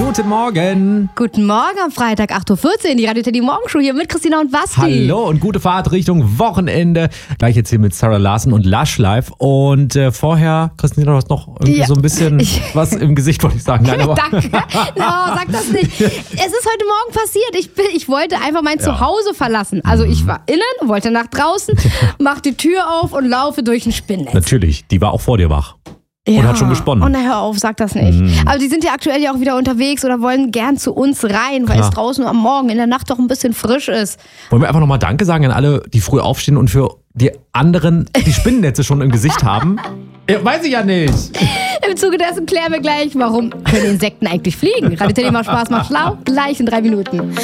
Guten Morgen. Guten Morgen am Freitag, 8.14 Uhr, die Radio Teddy Morgenshow hier mit Christina und Basti. Hallo und gute Fahrt Richtung Wochenende. Gleich jetzt hier mit Sarah Larsen und Lush Live. Und vorher, Christina, du hast noch irgendwie so ein bisschen was im Gesicht, wollte ich sagen. Nein, aber Danke. No, sag das nicht. Es ist heute Morgen passiert. Ich wollte einfach mein Zuhause verlassen. Also ich war innen, wollte nach draußen, mach die Tür auf und laufe durch ein Spinnennetz. Natürlich, die war auch vor dir wach. Ja. Und hat schon gesponnen. Oh, na hör auf, sag das nicht. Aber die sind ja aktuell ja auch wieder unterwegs oder wollen gern zu uns rein, weil es draußen am Morgen in der Nacht doch ein bisschen frisch ist. Wollen wir einfach nochmal Danke sagen an alle, die früh aufstehen und für die anderen die Spinnennetze schon im Gesicht haben? Ja, weiß ich ja nicht. Im Zuge dessen klären wir gleich, warum können Insekten eigentlich fliegen. Radio Teddy macht Spaß, macht schlau. Gleich in 3 Minuten.